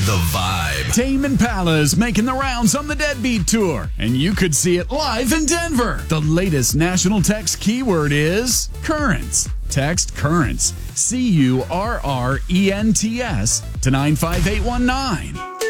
The Vibe. Tame Impala is making the rounds on the Deadbeat Tour, and you could see it live in Denver. The latest national text keyword is currents. Text currents, CURRENTS, to 95819.